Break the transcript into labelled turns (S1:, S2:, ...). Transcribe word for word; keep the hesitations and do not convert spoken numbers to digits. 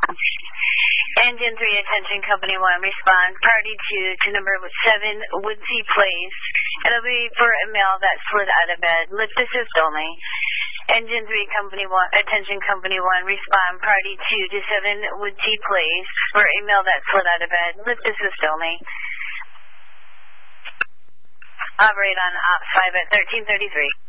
S1: Engine three, attention company one, respond party two to number seven, Woodsey Place. It'll be for a male that slid out of bed. Lift assist only. Engine three, company one, attention company one, respond party two to seven, Woodsey Place for a male that slid out of bed. Lift assist only. Operate on ops five at thirteen thirty-three.